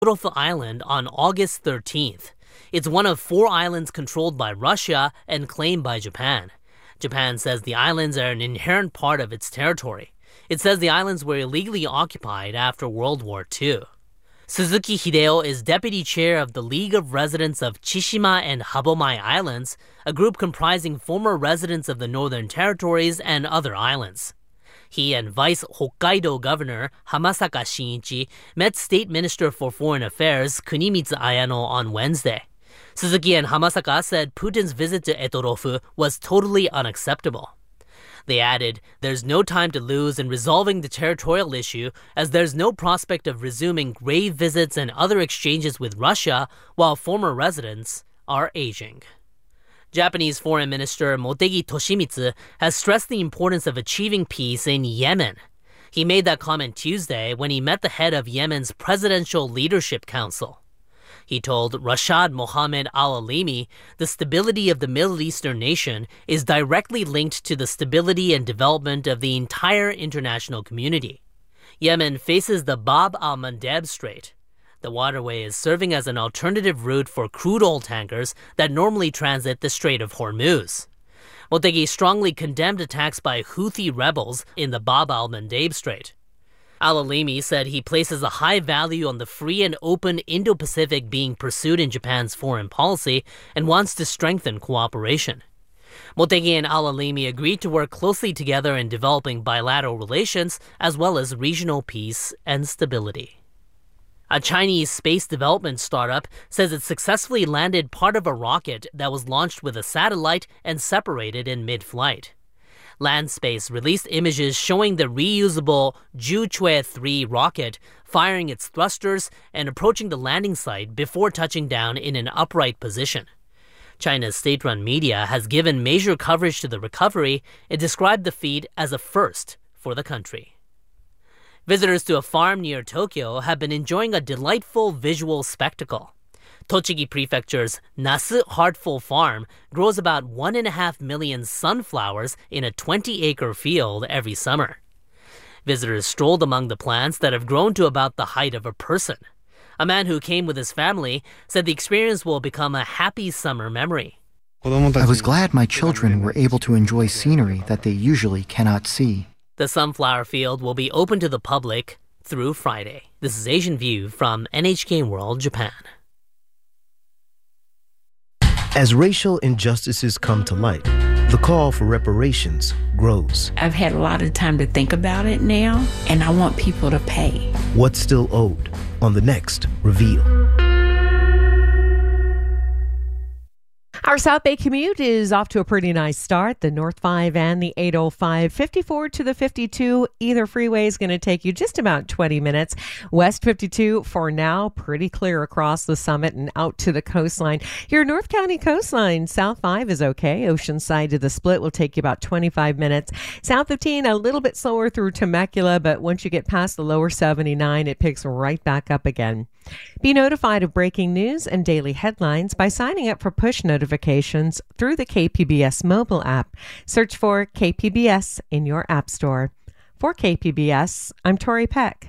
Etoropha Island on August 13th. It's one of 4 islands controlled by Russia and claimed by Japan. Japan says the islands are an inherent part of its territory. It says the islands were illegally occupied after World War II. Suzuki Hideo is deputy chair of the League of Residents of Chishima and Habomai Islands, a group comprising former residents of the Northern Territories and other islands. He and Vice Hokkaido Governor Hamasaka Shinichi met State Minister for Foreign Affairs Kunimitsu Ayano on Wednesday. Suzuki and Hamasaka said Putin's visit to Etorofu was totally unacceptable. They added, "There's no time to lose in resolving the territorial issue, as there's no prospect of resuming grave visits and other exchanges with Russia while former residents are aging." Japanese Foreign Minister Motegi Toshimitsu has stressed the importance of achieving peace in Yemen. He made that comment Tuesday when he met the head of Yemen's Presidential Leadership Council. He told Rashad Mohammed Al-Alimi the stability of the Middle Eastern nation is directly linked to the stability and development of the entire international community. Yemen faces the Bab al-Mandeb Strait. The waterway is serving as an alternative route for crude oil tankers that normally transit the Strait of Hormuz. Motegi strongly condemned attacks by Houthi rebels in the Bab al-Mandeb Strait. Al-Alimi said he places a high value on the free and open Indo-Pacific being pursued in Japan's foreign policy and wants to strengthen cooperation. Motegi and Al-Alimi agreed to work closely together in developing bilateral relations as well as regional peace and stability. A Chinese space development startup says it successfully landed part of a rocket that was launched with a satellite and separated in mid-flight. Landspace released images showing the reusable Zhuque-3 rocket firing its thrusters and approaching the landing site before touching down in an upright position. China's state-run media has given major coverage to the recovery and described the feat as a first for the country. Visitors to a farm near Tokyo have been enjoying a delightful visual spectacle. Tochigi Prefecture's Nasu Heartful Farm grows about 1.5 million sunflowers in a 20-acre field every summer. Visitors strolled among the plants that have grown to about the height of a person. A man who came with his family said the experience will become a happy summer memory. I was glad my children were able to enjoy scenery that they usually cannot see. The sunflower field will be open to the public through Friday. This is Asian View from NHK World Japan. As racial injustices come to light, the call for reparations grows. I've had a lot of time to think about it now, and I want people to pay. What's still owed on the next Reveal. Our South Bay commute is off to a pretty nice start. The North 5 and the 805, 54 to the 52. Either freeway is going to take you just about 20 minutes. West 52, for now, pretty clear across the summit and out to the coastline. Your North County coastline, South 5 is okay. Oceanside to the Split will take you about 25 minutes. South 15, a little bit slower through Temecula, but once you get past the lower 79, it picks right back up again. Be notified of breaking news and daily headlines by signing up for push notifications through the KPBS mobile app. Search for KPBS in your app store. For KPBS, I'm Tori Peck.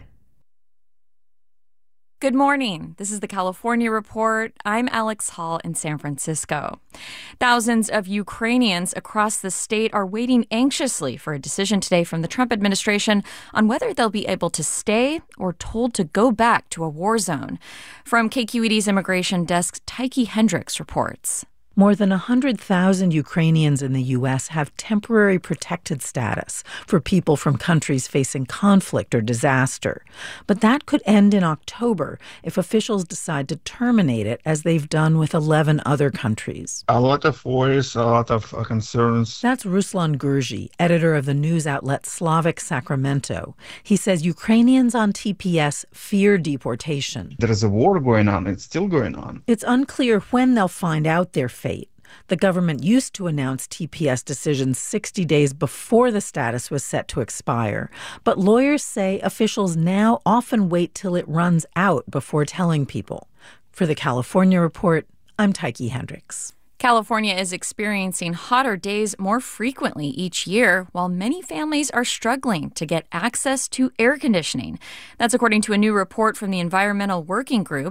Good morning. This is the California Report. I'm Alex Hall in San Francisco. Thousands of Ukrainians across the state are waiting anxiously for a decision today from the Trump administration on whether they'll be able to stay or told to go back to a war zone. From KQED's immigration desk, Tyche Hendricks reports. More than 100,000 Ukrainians in the U.S. have temporary protected status for people from countries facing conflict or disaster. But that could end in October if officials decide to terminate it, as they've done with 11 other countries. A lot of worries, a lot of concerns. That's Ruslan Gurji, editor of the news outlet Slavic Sacramento. He says Ukrainians on TPS fear deportation. There is a war going on. It's still going on. It's unclear when they'll find out their fate. The government used to announce TPS decisions 60 days before the status was set to expire. But lawyers say officials now often wait till it runs out before telling people. For the California Report, I'm Tyche Hendricks. California is experiencing hotter days more frequently each year, while many families are struggling to get access to air conditioning. That's according to a new report from the Environmental Working Group.